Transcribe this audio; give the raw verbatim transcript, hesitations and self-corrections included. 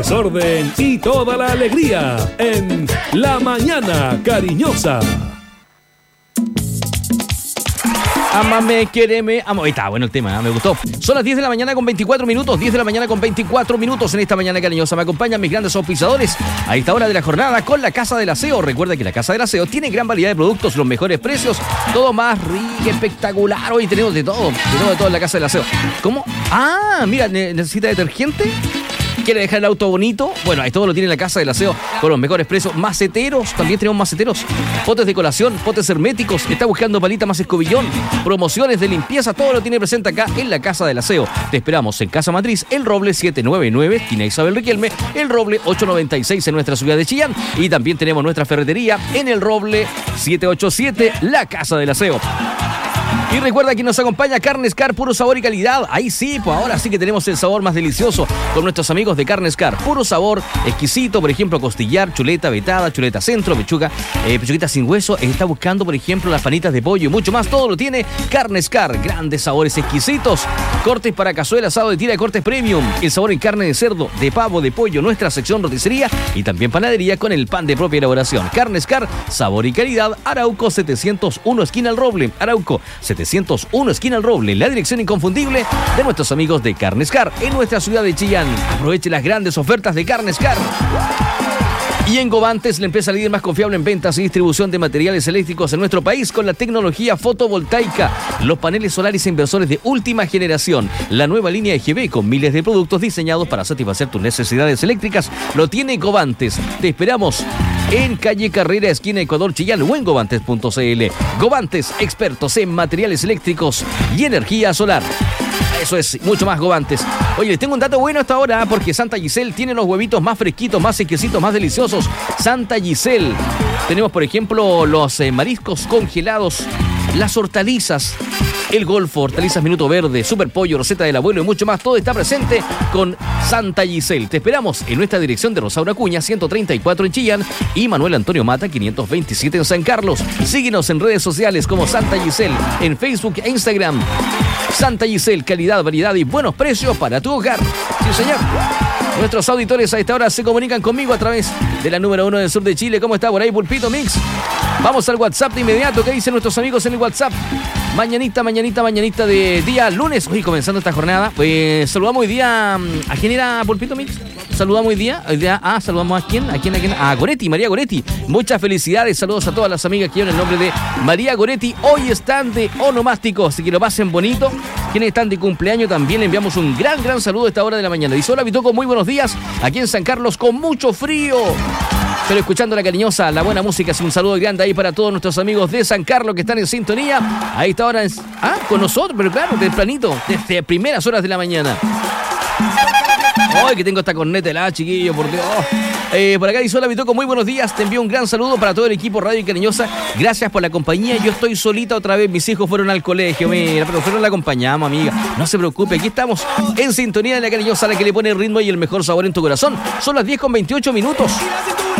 Desorden y toda la alegría en La Mañana Cariñosa. Amame, quéreme, amo. Ahí está, bueno el tema, ¿eh? Me gustó. Son las diez de la mañana con veinticuatro minutos, diez de la mañana con veinticuatro minutos en esta Mañana Cariñosa. Me acompañan mis grandes auspiciadores a esta hora de la jornada con la Casa del Aseo. Recuerda que la Casa del Aseo tiene gran variedad de productos, los mejores precios, todo más rico, espectacular. Hoy tenemos de todo, de todo, de todo en la Casa del Aseo. ¿Cómo? Ah, mira, ¿necesita detergente? ¿Quiere dejar el auto bonito? Bueno, ahí todo lo tiene en la Casa del Aseo con los mejores precios. Maceteros, también tenemos maceteros. Potes de colación, potes herméticos. Está buscando palita más escobillón. Promociones de limpieza, todo lo tiene presente acá en la Casa del Aseo. Te esperamos en Casa Matriz, El Roble setecientos noventa y nueve, esquina Isabel Riquelme, El Roble ochocientos noventa y seis en nuestra ciudad de Chillán. Y también tenemos nuestra ferretería en El Roble setecientos ochenta y siete, la Casa del Aseo. Y recuerda que nos acompaña Carnes Car, puro sabor y calidad. Ahí sí, pues ahora sí que tenemos el sabor más delicioso con nuestros amigos de Carnes Car. Puro sabor, exquisito, por ejemplo, costillar, chuleta vetada, chuleta centro, pechuga, eh, pechuguita sin hueso. Está buscando, por ejemplo, las panitas de pollo y mucho más. Todo lo tiene Carnes Car. Grandes sabores exquisitos. Cortes para cazuela, asado de tira, cortes premium. El sabor en carne de cerdo, de pavo, de pollo. Nuestra sección roticería y también panadería con el pan de propia elaboración. Carnes Car, sabor y calidad. Arauco setecientos uno, esquina El Roble. Arauco setecientos uno, esquina El Roble, la dirección inconfundible de nuestros amigos de Carnes Car en nuestra ciudad de Chillán. Aproveche las grandes ofertas de Carnes Car. Y en Govantes, la empresa líder más confiable en ventas y distribución de materiales eléctricos en nuestro país con la tecnología fotovoltaica, los paneles solares e inversores de última generación, la nueva línea E G B con miles de productos diseñados para satisfacer tus necesidades eléctricas, lo tiene Govantes. Te esperamos en calle Carrera, esquina Ecuador, Chillán o en govantes punto c l. Govantes, expertos en materiales eléctricos y energía solar. Eso es, mucho más Govantes. Oye, les tengo un dato bueno hasta ahora, porque Santa Giselle tiene los huevitos más fresquitos, más exquisitos, más deliciosos. Santa Giselle. Tenemos, por ejemplo, los eh, mariscos congelados, las hortalizas, el golfo, hortalizas minuto verde, super pollo, receta del abuelo y mucho más. Todo está presente con Santa Giselle. Te esperamos en nuestra dirección de Rosaura Acuña, ciento treinta y cuatro en Chillán y Manuel Antonio Mata, quinientos veintisiete en San Carlos. Síguenos en redes sociales como Santa Giselle, en Facebook e Instagram. Santa Giselle, calidad, variedad y buenos precios para tu hogar. Sí, señor. Nuestros auditores a esta hora se comunican conmigo a través de la número uno del sur de Chile. ¿Cómo está por ahí, Pulpito Mix? Vamos al WhatsApp de inmediato. ¿Qué dicen nuestros amigos en el WhatsApp? Mañanita, mañanita, mañanita de día lunes. Hoy comenzando esta jornada. Pues saludamos hoy día. ¿A quién era Pulpito Mix? Saludamos hoy día. Hoy día ah, saludamos a quién, a quién, a quién. A Goretti, María Goretti. Muchas felicidades. Saludos a todas las amigas que llevan el nombre de María Goretti. Hoy están de onomástico, así que lo pasen bonito. Quienes están de cumpleaños también le enviamos un gran, gran saludo a esta hora de la mañana. Dice: hola, Bitoco, muy buenos días. Aquí en San Carlos con mucho frío, pero escuchando la cariñosa, la buena música. Un saludo grande ahí para todos nuestros amigos de San Carlos que están en sintonía. Ahí está ahora en, ah, con nosotros, pero claro, tempranito, desde primeras horas de la mañana. Ay, que tengo esta corneta helada, chiquillo, por Dios. Eh, por acá dice: hola, Bitoco, muy buenos días. Te envío un gran saludo para todo el equipo Radio y Cariñosa. Gracias por la compañía. Yo estoy solita otra vez. Mis hijos fueron al colegio, mira, pero fueron la acompañamos, amiga. No se preocupe, aquí estamos en sintonía de la Cariñosa, la que le pone el ritmo y el mejor sabor en tu corazón. Son las diez con veintiocho minutos.